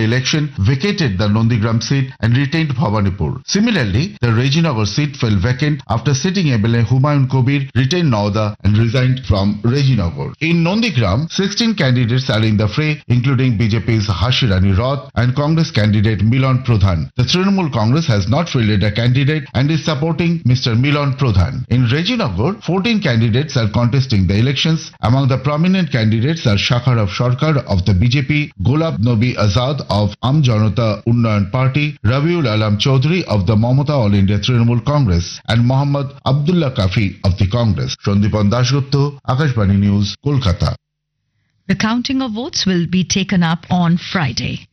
the election vacated the Nondigram seat and retained Bhawanipur. Similarly, the Rajinagar seat fell vacant after sitting MLA Humayun Kabir retained Nauda and resigned from Rajinagar. In Nondigram, 16 candidates are in the fray, including BJP's Hashirani Roth and Congress candidate Milan Pradhan. The Trinamool Congress has not fielded a candidate and is supporting Mr. Milan Pradhan. In Rajinagar, 14 candidates are contesting the elections. Among the prominent candidates are Shakharav Sarkar of the BJP, Gulab Nabi Azad of Am Janata Unnayan Party, Rabiul Alam Chaudhary of the Mamata All India Trinamool Congress, and Mohammad Abdullah Kafi of the Congress. Sandipan Dasgupta, Akashbani News, Kolkata. The counting of votes will be taken up on Friday.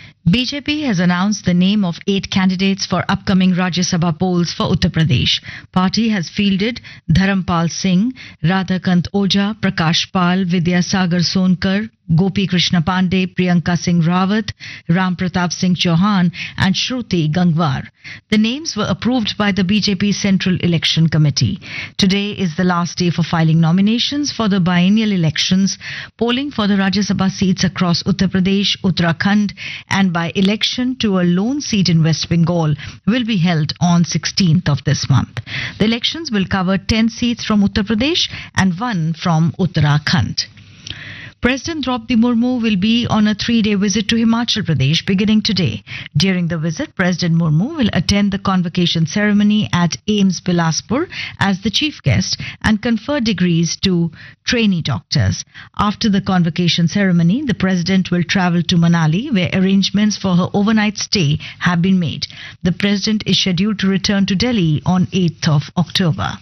BJP has announced the name of 8 candidates for upcoming Rajya Sabha polls for Uttar Pradesh. Party has fielded Dharampal Singh, Radhakant Oja, Prakash Pal, Vidya Sagar Sonkar, Gopi Krishna Pandey, Priyanka Singh Rawat, Ram Pratap Singh Chauhan and Shruti Gangwar. The names were approved by the BJP Central Election Committee. Today is the last day for filing nominations for the biennial elections. Polling for the Rajya Sabha seats across Uttar Pradesh, Uttarakhand and by election to a lone seat in West Bengal will be held on 16th of this month. The elections will cover 10 seats from Uttar Pradesh and 1 from Uttarakhand. President Draupadi Murmu will be on a 3-day visit to Himachal Pradesh beginning today. During the visit, President Murmu will attend the convocation ceremony at AIIMS Bilaspur as the chief guest and confer degrees to trainee doctors. After the convocation ceremony, the President will travel to Manali, where arrangements for her overnight stay have been made. The President is scheduled to return to Delhi on 8th of October.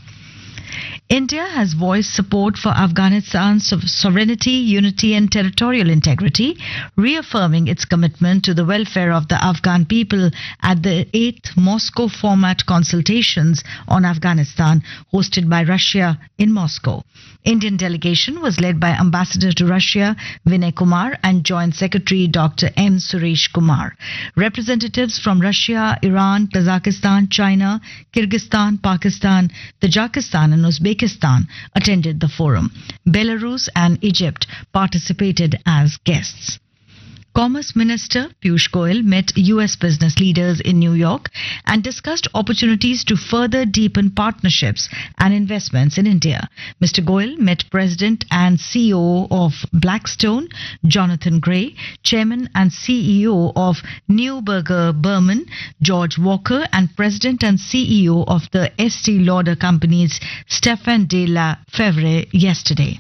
India has voiced support for Afghanistan's sovereignty, unity and territorial integrity, reaffirming its commitment to the welfare of the Afghan people at the 8th Moscow format consultations on Afghanistan hosted by Russia in Moscow. Indian delegation was led by Ambassador to Russia Vinay Kumar and Joint Secretary Dr. M. Suresh Kumar. Representatives from Russia, Iran, Kazakhstan, China, Kyrgyzstan, Pakistan, Tajikistan and Uzbekistan attended the forum. Belarus and Egypt participated as guests. Commerce Minister Piyush Goyal met U.S. business leaders in New York and discussed opportunities to further deepen partnerships and investments in India. Mr. Goyal met President and CEO of Blackstone, Jonathan Gray, Chairman and CEO of Neuberger Berman, George Walker, and President and CEO of the Estee Lauder companies, Stéphane de la Fevre, yesterday.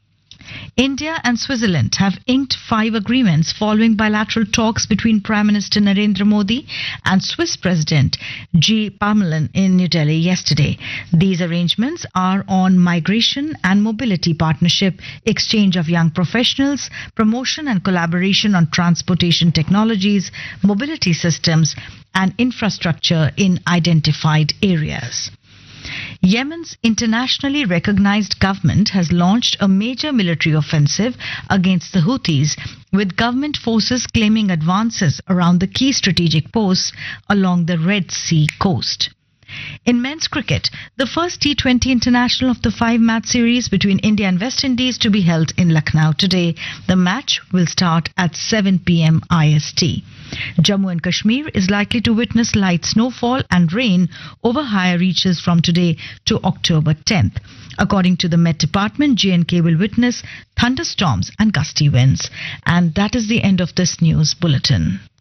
India and Switzerland have inked 5 agreements following bilateral talks between Prime Minister Narendra Modi and Swiss President G. Parmelin in New Delhi yesterday. These arrangements are on migration and mobility partnership, exchange of young professionals, promotion and collaboration on transportation technologies, mobility systems, and infrastructure in identified areas. Yemen's internationally recognized government has launched a major military offensive against the Houthis, with government forces claiming advances around the key strategic posts along the Red Sea coast. In men's cricket, the first T20 international of the 5-match series between India and West Indies to be held in Lucknow today. The match will start at 7 p.m. IST. Jammu and Kashmir is likely to witness light snowfall and rain over higher reaches from today to October 10th. According to the Met Department, J&K will witness thunderstorms and gusty winds. And that is the end of this news bulletin.